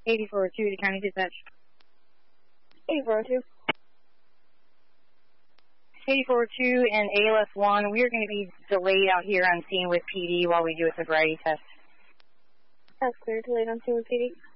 8402 to county dispatch. 8402. 8402 and ALS1, we are going to be delayed out here on scene with PD while we do a sobriety test. That's clear, delayed on scene with PD.